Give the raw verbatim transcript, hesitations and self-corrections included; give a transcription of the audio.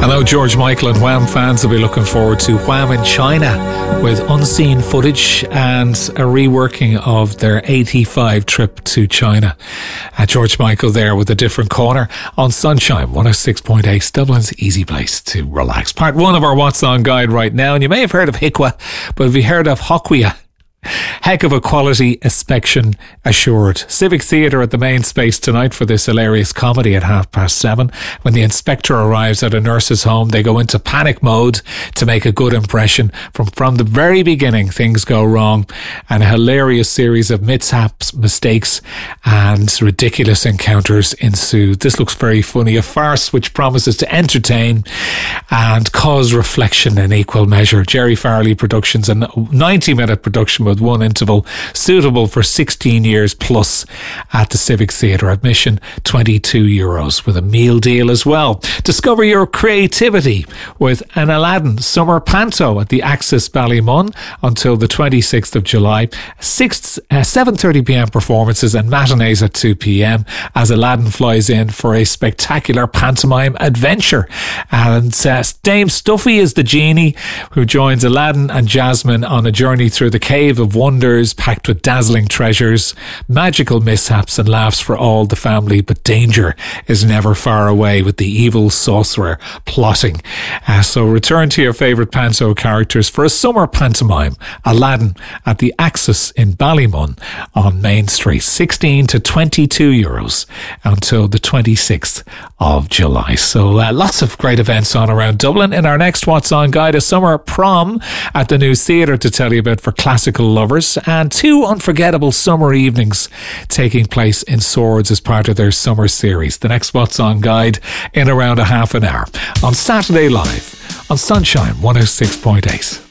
I know George Michael and Wham fans will be looking forward to Wham in China with unseen footage and a reworking of their eighty-five trip to China. Uh, George Michael there with a different corner on Sunshine one oh six point eight, Dublin's easy place to relax. Part one of our What's On guide right now, and you may have heard of Hikwa, but have you heard of Hokwia? Heck of a quality inspection assured. Civic Theatre at the main space tonight for this hilarious comedy at half past seven. When the inspector arrives at a nurse's home, they go into panic mode to make a good impression. From from the very beginning, things go wrong, and a hilarious series of mishaps, mistakes, and ridiculous encounters ensue. This looks very funny. A farce which promises to entertain and cause reflection in equal measure. Jerry Farley Productions, a ninety minute production with one interval, suitable for sixteen years plus at the Civic Theatre. Admission twenty-two euros with a meal deal as well. Discover your creativity with an Aladdin Summer Panto at the Axis Ballymun until the twenty-sixth of July. Six, uh, seven thirty p.m. performances and matinees at two p.m. as Aladdin flies in for a spectacular pantomime adventure. And uh, Dame Stuffy is the genie who joins Aladdin and Jasmine on a journey through the cave of wonders packed with dazzling treasures, magical mishaps and laughs for all the family, but danger is never far away with the evil sorcerer plotting. Uh, so return to your favourite panto characters for a summer pantomime, Aladdin at the Axis in Ballymun on Main Street. sixteen to twenty-two euros until the twenty-sixth of July. So uh, lots of great events on around Dublin. In our next What's On guide, a summer prom at the New Theatre to tell you about for classical lovers, and two unforgettable summer evenings taking place in Swords as part of their summer series. The next What's On guide in around a half an hour on Saturday Live on Sunshine one oh six point eight.